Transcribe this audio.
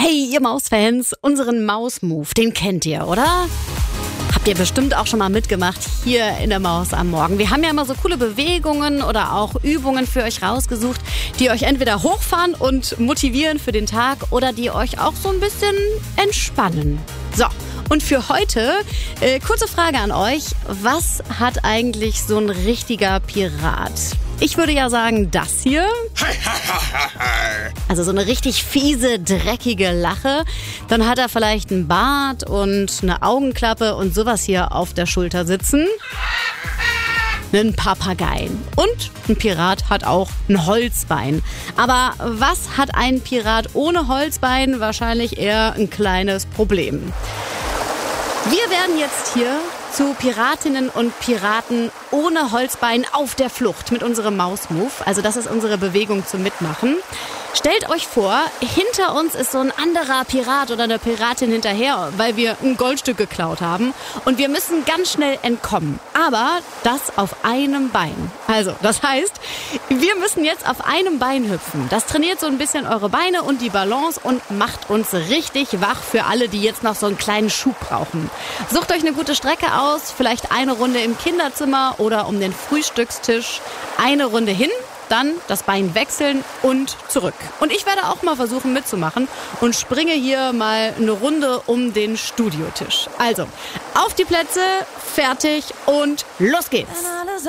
Hey, ihr Mausfans, unseren Maus-Move, den kennt ihr, oder? Habt ihr bestimmt auch schon mal mitgemacht hier in der Maus am Morgen. Wir haben ja immer so coole Bewegungen oder auch Übungen für euch rausgesucht, die euch entweder hochfahren und motivieren für den Tag oder die euch auch so ein bisschen entspannen. So, und für heute, kurze Frage an euch. Was hat eigentlich so ein richtiger Pirat? Ich würde ja sagen, das hier. Also so eine richtig fiese, dreckige Lache. Dann hat er vielleicht einen Bart und eine Augenklappe und sowas hier auf der Schulter sitzen. Einen Papageien. Und ein Pirat hat auch ein Holzbein. Aber was hat ein Pirat ohne Holzbein? Wahrscheinlich eher ein kleines Problem. Wir werden jetzt hier zu Piratinnen und Piraten ohne Holzbein auf der Flucht mit unserem Maus-Move. Also das ist unsere Bewegung zum Mitmachen. Stellt euch vor, hinter uns ist so ein anderer Pirat oder eine Piratin hinterher, weil wir ein Goldstück geklaut haben. Und wir müssen ganz schnell entkommen. Aber das auf einem Bein. Also, das heißt, wir müssen jetzt auf einem Bein hüpfen. Das trainiert so ein bisschen eure Beine und die Balance und macht uns richtig wach für alle, die jetzt noch so einen kleinen Schub brauchen. Sucht euch eine gute Strecke aus, vielleicht eine Runde im Kinderzimmer oder um den Frühstückstisch. Eine Runde hin. Dann das Bein wechseln und zurück. Und ich werde auch mal versuchen mitzumachen und springe hier mal eine Runde um den Studiotisch. Also, auf die Plätze, fertig und los geht's.